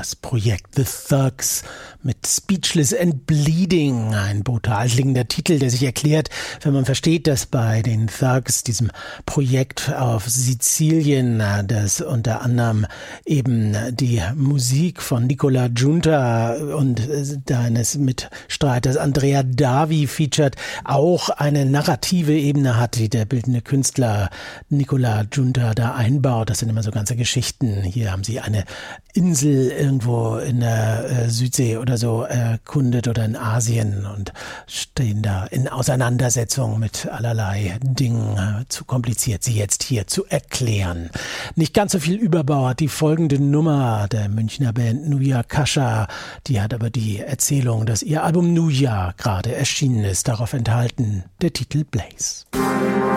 das Projekt The Thugs mit Speechless and Bleeding. Ein brutal klingender Titel, der sich erklärt, wenn man versteht, dass bei den Thugs, diesem Projekt auf Sizilien, das unter anderem eben die Musik von Nicola Giunta und deines Mitstreiters Andrea Davi featured, auch eine narrative Ebene hat, die der bildende Künstler Nicola Giunta da einbaut. Das sind immer so ganze Geschichten. Hier haben sie eine Insel irgendwo in der Südsee oder so erkundet oder in Asien und stehen da in Auseinandersetzung mit allerlei Dingen. Zu kompliziert, sie jetzt hier zu erklären. Nicht ganz so viel Überbau hat die folgende Nummer der Münchner Band Nuja Kascha. Die hat aber die Erzählung, dass ihr Album Nuja gerade erschienen ist, darauf enthalten. Der Titel Blaze.